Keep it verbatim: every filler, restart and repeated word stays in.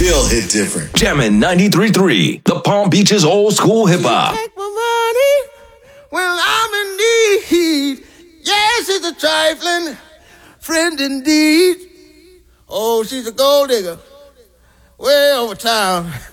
still hit different. Jammin' ninety-three point three, the Palm Beaches old school hip hop. Take my money when I'm in need. Yes, it's a trifling friend indeed. Oh, she's a gold digger way over town.